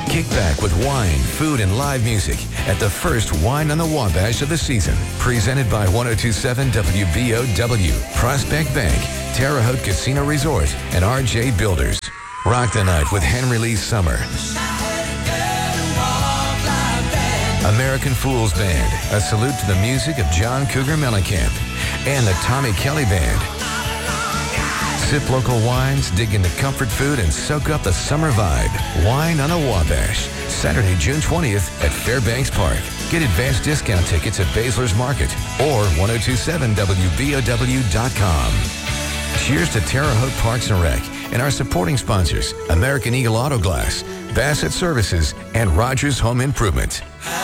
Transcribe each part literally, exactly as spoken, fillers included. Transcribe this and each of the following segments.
Kick back with wine, food, and live music at the first Wine on the Wabash of the season. Presented by one oh two point seven W B O W, Prospect Bank, Terre Haute Casino Resort, and R J Builders. Rock the night with Henry Lee Summer. American Fools Band, a salute to the music of John Cougar Mellencamp, and the Tommy Kelly Band. Sip local wines, dig into comfort food, and soak up the summer vibe. Wine on a Wabash, Saturday, June twentieth at Fairbanks Park. Get advanced discount tickets at Baszler's Market or ten twenty-seven W B O W dot com. Cheers to Terre Haute Parks and Rec and our supporting sponsors, American Eagle Auto Glass, Bassett Services, and Rogers Home Improvement.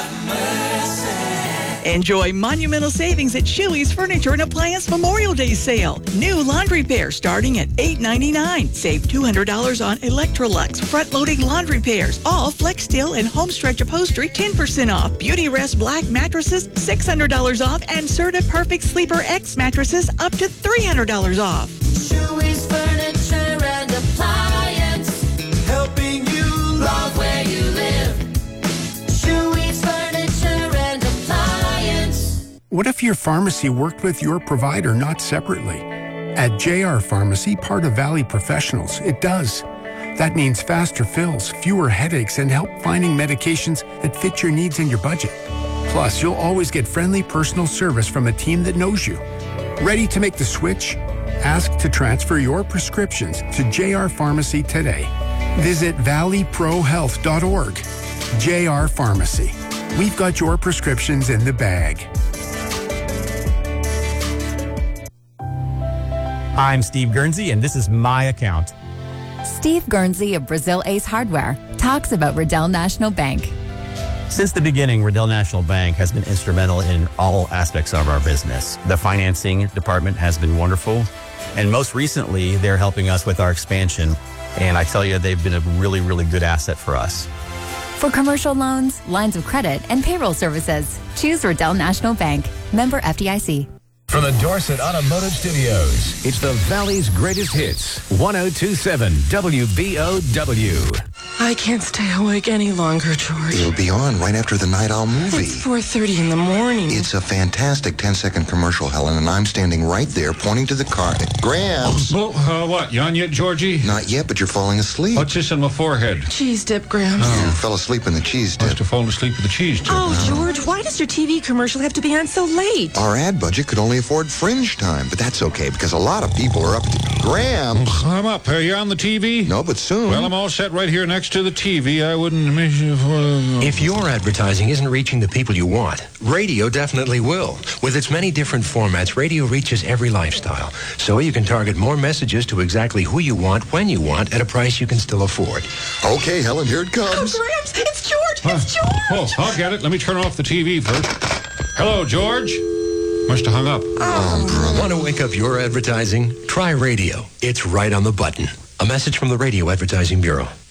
Enjoy monumental savings at Shuey's Furniture and Appliance Memorial Day Sale. New laundry pair starting at eight ninety-nine. Save two hundred dollars on Electrolux front-loading laundry pairs. All FlexSteel and Homestretch upholstery ten percent off. Beauty Rest Black mattresses six hundred dollars off. And Serta Perfect Sleeper X mattresses up to three hundred dollars off. Shuey's Furniture and Appliance, helping you love where you live. Shuey's Furniture and Appliance. What if your pharmacy worked with your provider, not separately? At J R Pharmacy, part of Valley Professionals, it does. That means faster fills, fewer headaches, and help finding medications that fit your needs and your budget. Plus, you'll always get friendly personal service from a team that knows you. Ready to make the switch? Ask to transfer your prescriptions to J R Pharmacy today. Visit valley pro health dot org. J R Pharmacy. We've got your prescriptions in the bag. I'm Steve Guernsey, and this is my account. Steve Guernsey of Brazil Ace Hardware talks about Riddell National Bank. Since the beginning, Riddell National Bank has been instrumental in all aspects of our business. The financing department has been wonderful, and most recently, they're helping us with our expansion, and I tell you, they've been a really, really good asset for us. For commercial loans, lines of credit, and payroll services, choose Riddell National Bank. Member F D I C. From the Dorset Automotive Studios, it's the Valley's greatest hits. ten twenty-seven W B O W. I can't stay awake any longer, George. It'll be on right after the Night Owl movie. It's four thirty in the morning. It's a fantastic ten-second commercial, Helen, and I'm standing right there pointing to the car. Grams! Oh, uh, what, you on yet, Georgie? Not yet, but you're falling asleep. What's this on my forehead? Cheese dip, Grams. Oh. You fell asleep in the cheese dip. Must have fallen asleep with the cheese dip. Oh, George, why does your T V commercial have to be on so late? Our ad budget could only afford fringe time, but that's okay because a lot of people are up to... Grams! I'm up. Are you on the T V? No, but soon. Well, I'm all set right here next to the T V. I wouldn't miss you for... If your advertising isn't reaching the people you want, radio definitely will. With its many different formats, radio reaches every lifestyle. So you can target more messages to exactly who you want, when you want, at a price you can still afford. Okay, Helen, here it comes. Oh, Grams, it's George! It's George! Oh, I'll get it. Let me turn off the T V first. Hello, George. Must have hung up. Oh, brother. Want to wake up your advertising? Try radio. It's right on the button. A message from the Radio Advertising Bureau.